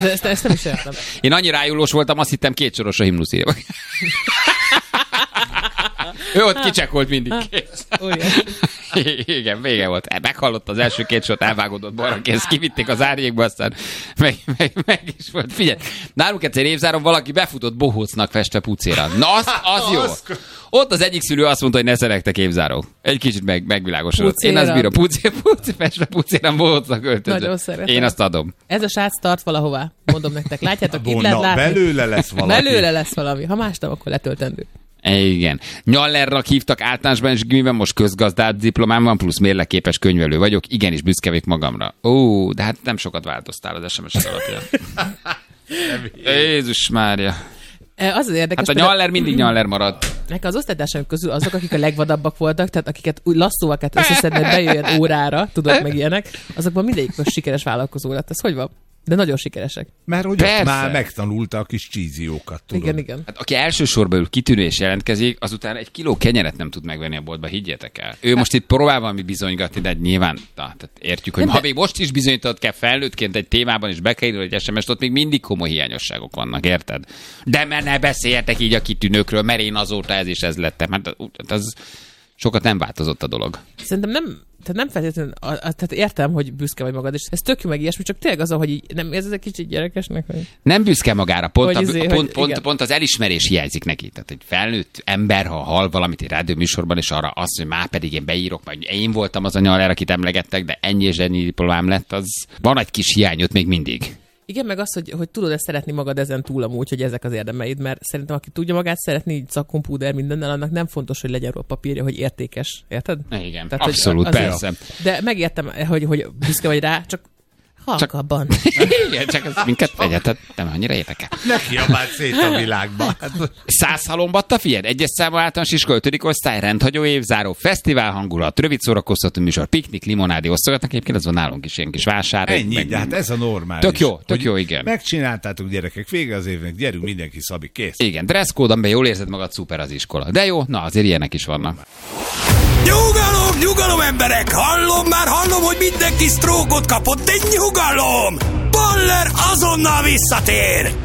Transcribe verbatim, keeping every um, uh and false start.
Ezt, ezt nem is értem. Én annyira rájulós voltam, azt hittem két soros a himnusz írva. Ő ott kicsekolt mindig. Igen, vége volt. Meghallott az első két sort, elvágódott balra kész, kivitték az árnyékba, aztán meg, meg, meg is volt. Figyelj, nálunk egyszer évzáron valaki befutott bohócnak festve pucéra. Na, az, az jó. Ott az egyik szülő azt mondta, hogy ne szerettek évzárók. Egy kicsit meg, megvilágosodott. Én azt bírom, pucé, pucé, festve pucéra bohócnak öltöző. Nagyon szeretem. Én azt adom. Ez a srác tart valahová, mondom nektek. Látjátok, itt lehet látni. Belőle lesz valami. Belőle lesz valami. Ha más nem, akkor letöltendő. Igen. Nyallernak hívtak általánosban, és gimiben most közgazdát diplomám van, plusz mérlegképes könyvelő vagyok. Igenis büszke vagyok magamra. Ó, de hát nem sokat változtál az es em es-ek alapján. Jézus Mária. Az az érdekes. Hát a Nyaller mindig Nyaller marad. Nekem az osztálytársaim közül azok, akik a legvadabbak voltak, tehát akiket úgy lasszóval kellett összeszedni, hogy bejöjjön órára, tudod, meg ilyenek, azokban mindegyik most sikeres vállalkozó lett. Ez hogy van? De nagyon sikeresek. Mert hogy ott már megtanulta a kis csíziókat, tudod. Igen, igen. Hát, aki elsősorban ül kitűnő és jelentkezik, azután egy kiló kenyeret nem tud megvenni a boltba, higgyétek el. Ő most itt próbál valami bizonygatni, de nyilván na, tehát értjük, hogy nem, ha de... még most is bizonyított kell felnőttként egy témában, és be kell írni egy es em es-t, ott még mindig komoly hiányosságok vannak, érted? De mert ne beszéljetek így a kitűnőkről, mert én azóta ez is ez lettem. Hát az sokat nem változott a dolog. Szerintem nem, tehát nem feltétlenül, a, a, tehát értem, hogy büszke vagy magad, és ez tök jó meg ilyesmi, csak tényleg az, hogy így, nem ez egy kicsit gyerekesnek? Hogy... Nem büszke magára, pont, a, izé, pont, hogy, pont, pont az elismerés hiányzik neki. Tehát egy felnőtt ember, ha hall valamit egy rádióműsorban, és arra azt, hogy már pedig én beírok, vagy én voltam az a Nyaller, akit emlegettek, de ennyi és ennyi diplomám lett, az van egy kis hiány ott még mindig. Igen, meg az, hogy, hogy tudod ezt szeretni magad ezen túl amúgy, hogy ezek az érdemeid, mert szerintem aki tudja magát szeretni, így szakkompúder mindennel, annak nem fontos, hogy legyen róla papírja, hogy értékes. Érted? Igen, tehát, abszolút, az, persze. Az, de megértem, hogy, hogy büszke vagy rá, csak halkabban. Igen, csak ez minket egyáltalán nem annyira érdekel. Ne kiabáld szét a világba. Száz halombatta, figyelj, egyes számú általános iskola ötödik osztály, rendhagyó év, záró fesztivál hangulat, rövid szórakoztató műsor, piknik, limonádi osztogatnak, egyébként ez van nálunk is ilyen kis vásár. Ennyi, meg, de hát ez a normális. Tök jó, tök jó, igen. Megcsináltátok, gyerekek, vége az évnek, gyerünk mindenki Szabi, kész. Igen, dresszkód, amiben jól érzed magad, szuper az iskola. De jó, na azért ilyenek is vannak. Nyugalom, nyugalom emberek! Hallom, már hallom, hogy mindenki sztrókot kapott, de nyugalom! Baller azonnal visszatér!